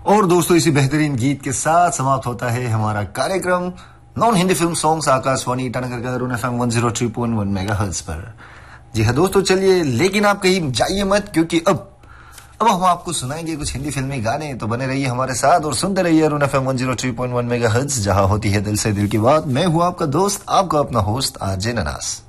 और दोस्तों इसी बेहतरीन गीत के साथ समाप्त होता है हमारा कार्यक्रम non Hindi film songs Akashvani Itanagar का अरुण FM 103.1 मेगाहर्ट्ज पर। जी हाँ दोस्तों, चलिए लेकिन आप कहीं जाइए मत, क्योंकि अब हम आपको सुनाएंगे कुछ हिंदी फिल्मी गाने। तो बने रहिए हमारे साथ और सुनते रहिए अरुण FM 103.1 मेगाहर्ट्ज, जहां होती है दिल से दिल की बात। मैं हूं आपका दोस्त, आपका अपना होस्ट आरजे ननास।